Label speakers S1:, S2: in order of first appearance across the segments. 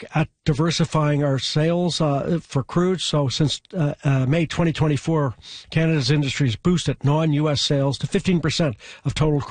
S1: look at diversifying our sales for crude. So since May 2024, Canada's industry has boosted non-U.S. sales to 15% of total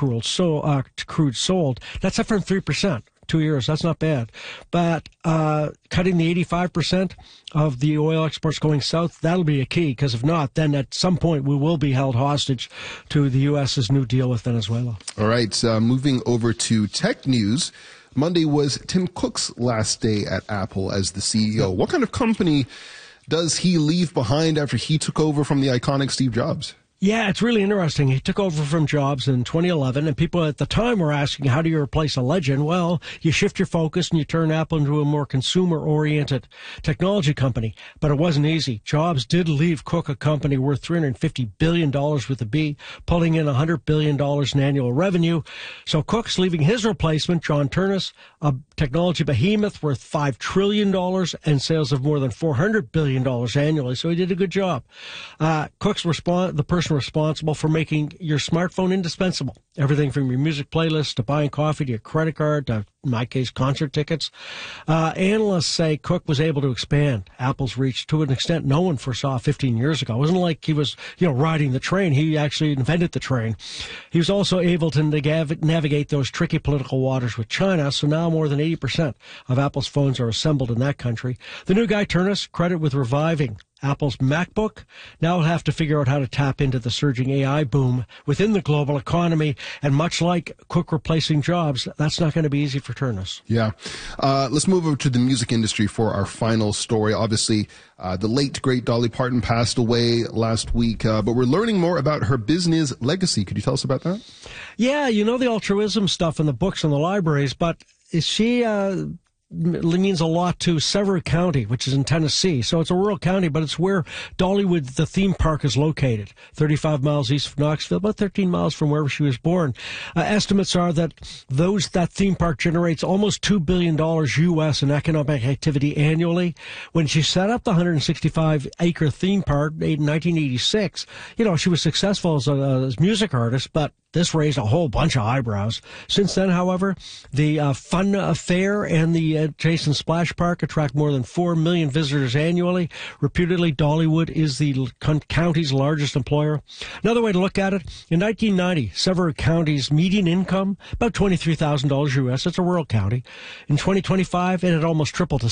S1: crude sold. That's up from 3%. 2 years. That's not bad. But cutting the 85% of the oil exports going south, that'll be a key, because if not, then at some point we will be held hostage to the U.S.'s new deal with Venezuela.
S2: All right. Moving over to tech news. Monday was Tim Cook's last day at Apple as the CEO. What kind of company does he leave behind after he took over from the iconic Steve Jobs?
S1: Yeah, it's really interesting. He took over from Jobs in 2011, and people at the time were asking, how do you replace a legend? Well, you shift your focus and you turn Apple into a more consumer-oriented technology company. But it wasn't easy. Jobs did leave Cook a company worth $350 billion with a B, pulling in $100 billion in annual revenue. So Cook's leaving his replacement, John Ternus, a technology behemoth worth $5 trillion and sales of more than $400 billion annually. So he did a good job. Cook's the person responsible for making your smartphone indispensable. Everything from your music playlist to buying coffee to your credit card to, in my case, concert tickets. Analysts say Cook was able to expand Apple's reach to an extent no one foresaw 15 years ago. It wasn't like he was, riding the train. He actually invented the train. He was also able to navigate those tricky political waters with China. So now more than 80% of Apple's phones are assembled in that country. The new guy, Ternus, credit with reviving Apple's MacBook. Now we'll have to figure out how to tap into the surging AI boom within the global economy. And much like Cook replacing Jobs, that's not going to be easy for Ternus.
S2: Yeah. Let's move over to the music industry for our final story. Obviously, the late, great Dolly Parton passed away last week, but we're learning more about her business legacy. Could you tell us about that?
S1: Yeah, the altruism stuff in the books in the libraries, but she means a lot to Severy County, which is in Tennessee. So it's a rural county, but it's where Dollywood, the theme park, is located. 35 miles east of Knoxville, about 13 miles from wherever she was born. Estimates are that that theme park generates almost $2 billion U.S. in economic activity annually. When she set up the 165-acre theme park in 1986, she was successful as a music artist, but this raised a whole bunch of eyebrows. Since then, however, the Fun Fair and the adjacent Splash Park attract more than 4 million visitors annually. Reputedly, Dollywood is the county's largest employer. Another way to look at it, in 1990, Severy County's median income, about $23,000 U.S. It's a rural county. In 2025, it had almost tripled to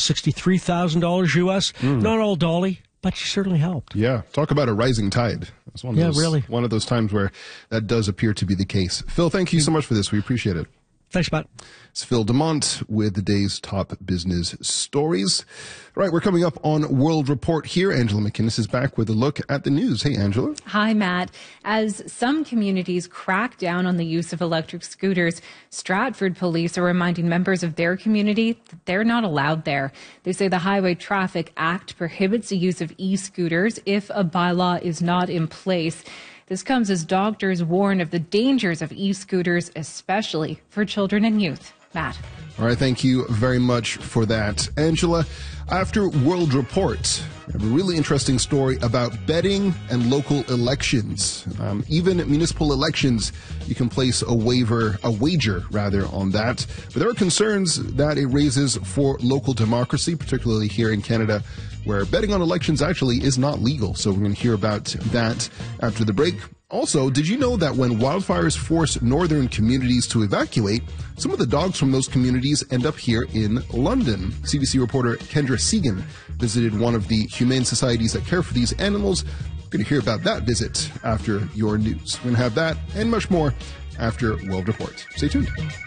S1: $63,000 U.S. Not all Dolly, but she certainly helped.
S2: Yeah, talk about a rising tide. That's one of those times where that does appear to be the case. Phil, thank you so much for this. We appreciate it.
S1: Thanks, Matt.
S2: It's Phil DeMont with the day's top business stories. All right, we're coming up on World Report here. Angela McInnes is back with a look at the news. Hey, Angela.
S3: Hi, Matt. As some communities crack down on the use of electric scooters, Stratford police are reminding members of their community that they're not allowed there. They say the Highway Traffic Act prohibits the use of e-scooters if a bylaw is not in place. This comes as doctors warn of the dangers of e-scooters, especially for children and youth. Matt.
S2: All right, thank you very much for that. Angela, after World Report, we have a really interesting story about betting and local elections. Even municipal elections, you can place a wager on that. But there are concerns that it raises for local democracy, particularly here in Canada, where betting on elections actually is not legal. So we're going to hear about that after the break. Also, did you know that when wildfires force northern communities to evacuate, some of the dogs from those communities end up here in London? CBC reporter Kendra Segan visited one of the humane societies that care for these animals. We're going to hear about that visit after your news. We're going to have that and much more after World Report. Stay tuned.